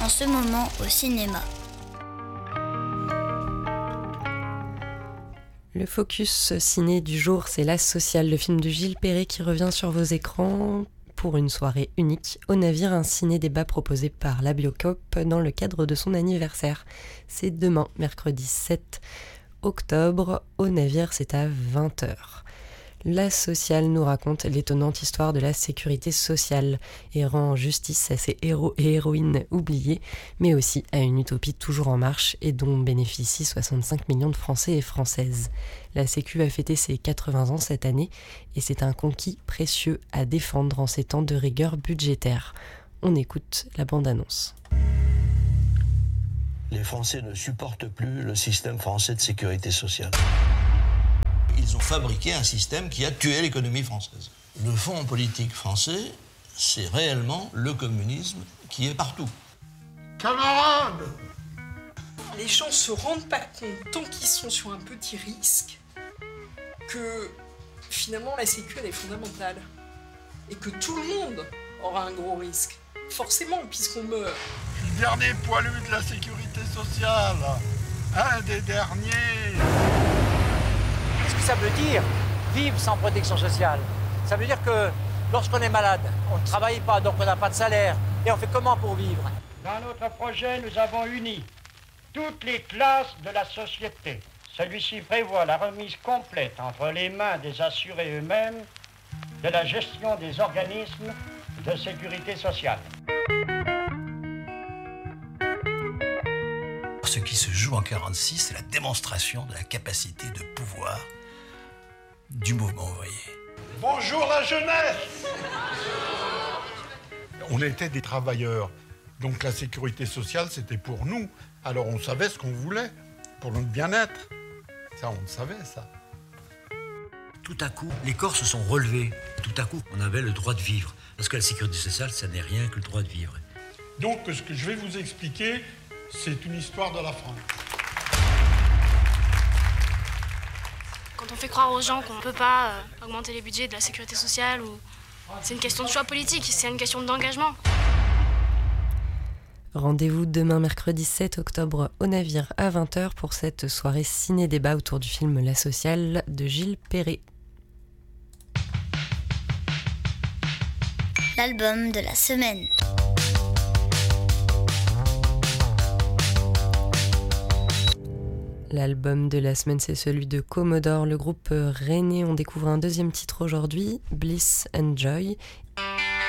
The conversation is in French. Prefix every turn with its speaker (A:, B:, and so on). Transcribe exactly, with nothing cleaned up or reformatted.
A: en ce moment au cinéma.
B: Le focus ciné du jour, c'est L'As Social, le film de Gilles Perret qui revient sur vos écrans pour une soirée unique au Navire, un ciné-débat proposé par la Biocop dans le cadre de son anniversaire. C'est demain, mercredi sept octobre, au Navire, c'est à vingt heures. L'As Social nous raconte l'étonnante histoire de la sécurité sociale et rend justice à ses héros et héroïnes oubliés, mais aussi à une utopie toujours en marche et dont bénéficient soixante-cinq millions de Français et Françaises. La Sécu a fêté ses quatre-vingts ans cette année et c'est un conquis précieux à défendre en ces temps de rigueur budgétaire. On écoute la bande-annonce.
C: Les Français ne supportent plus le système français de sécurité sociale.
D: Ils ont fabriqué un système qui a tué l'économie française. Le fond politique français, c'est réellement le communisme qui est partout.
E: Camarades!
F: Les gens se rendent pas compte, tant qu'ils sont sur un petit risque, que finalement la sécu elle est fondamentale. Et que tout le monde aura un gros risque. Forcément, puisqu'on meurt.
E: Le dernier poilu de la sécurité sociale. Un des derniers.
G: Qu'est-ce que ça veut dire, vivre sans protection sociale? Ça veut dire que lorsqu'on est malade, on ne travaille pas, donc on n'a pas de salaire. Et on fait comment pour vivre?
H: Dans notre projet, nous avons uni toutes les classes de la société. Celui-ci prévoit la remise complète entre les mains des assurés eux-mêmes de la gestion des organismes de sécurité sociale.
D: Ce qui se joue en quarante-six, c'est la démonstration de la capacité de pouvoir du mouvement ouvrier.
E: Bonjour la jeunesse! On était des travailleurs, donc la sécurité sociale c'était pour nous. Alors on savait ce qu'on voulait, pour notre bien-être. Ça, on le savait, ça.
I: Tout à coup, les corps se sont relevés. Tout à coup, on avait le droit de vivre. Parce que la sécurité sociale, ça n'est rien que le droit de vivre.
E: Donc ce que je vais vous expliquer, c'est une histoire de la France.
J: Quand on fait croire aux gens qu'on ne peut pas euh, augmenter les budgets de la sécurité sociale, ou c'est une question de choix politique, c'est une question d'engagement.
B: Rendez-vous demain mercredi sept octobre au Navire à vingt heures pour cette soirée ciné-débat autour du film L'As Social de Gilles Perret.
A: L'album de la semaine.
B: L'album de la semaine, c'est celui de Commodore, le groupe rennais. On découvre un deuxième titre aujourd'hui, Bliss and Joy,